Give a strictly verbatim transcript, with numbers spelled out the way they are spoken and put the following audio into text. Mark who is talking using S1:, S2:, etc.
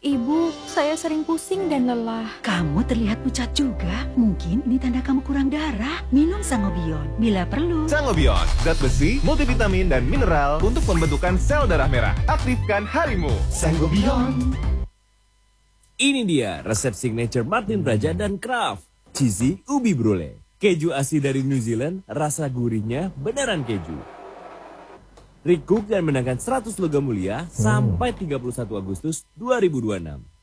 S1: Ibu, saya sering pusing dan lelah.
S2: Kamu terlihat pucat juga. Mungkin ini tanda kamu kurang darah. Minum Sangobion bila perlu.
S3: Sangobion, zat besi, multivitamin, dan mineral untuk pembentukan sel darah merah. Aktifkan harimu. Sangobion.
S4: Ini dia resep signature Martin Praja dan Kraft. Cheesy ubi brulee. Keju asli dari New Zealand, rasa gurihnya beneran keju. Recook dan menangkan seratus logam mulia sampai tiga puluh satu Agustus dua ribu dua puluh enam.